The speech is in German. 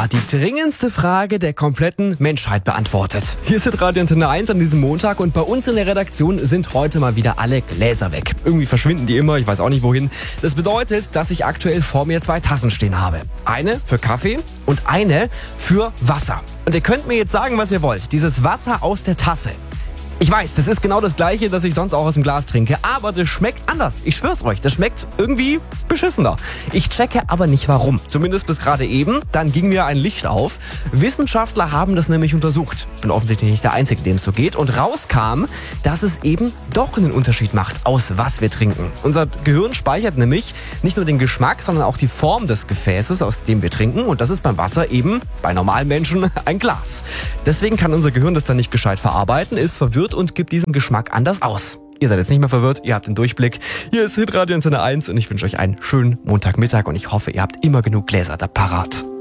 Ja, die dringendste Frage der kompletten Menschheit beantwortet. Hier ist Radio Antenne 1 an diesem Montag und bei uns in der Redaktion sind heute mal wieder alle Gläser weg. Irgendwie verschwinden die immer, ich weiß auch nicht wohin. Das bedeutet, dass ich aktuell vor mir 2 Tassen stehen habe. Eine für Kaffee und eine für Wasser. Und ihr könnt mir jetzt sagen, was ihr wollt. Dieses Wasser aus der Tasse. Ich weiß, das ist genau das Gleiche, das ich sonst auch aus dem Glas trinke, aber das schmeckt anders. Ich schwör's euch, das schmeckt irgendwie beschissener. Ich checke aber nicht warum. Zumindest bis gerade eben. Dann ging mir ein Licht auf. Wissenschaftler haben das nämlich untersucht. Bin offensichtlich nicht der Einzige, dem es so geht. Und rauskam, dass es eben doch einen Unterschied macht, aus was wir trinken. Unser Gehirn speichert nämlich nicht nur den Geschmack, sondern auch die Form des Gefäßes, aus dem wir trinken. Und das ist beim Wasser eben, bei normalen Menschen, ein Glas. Deswegen kann unser Gehirn das dann nicht gescheit verarbeiten, ist verwirrt und gibt diesen Geschmack anders aus. Ihr seid jetzt nicht mehr verwirrt, ihr habt den Durchblick. Hier ist Hitradio Antenne 1 und ich wünsche euch einen schönen Montagmittag und ich hoffe, ihr habt immer genug Gläser da parat.